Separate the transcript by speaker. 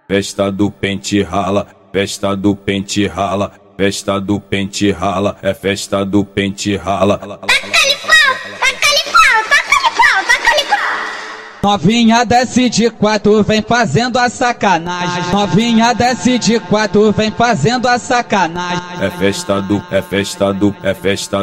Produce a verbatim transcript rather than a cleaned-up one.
Speaker 1: festa do pente rala, festa do pente rala, festa do pente rala, é festa do pente rala.
Speaker 2: Novinha desce de quatro, vem fazendo a sacanagem. Novinha desce de quatro, vem fazendo a sacanagem.
Speaker 1: É festa do, é festa do, é festa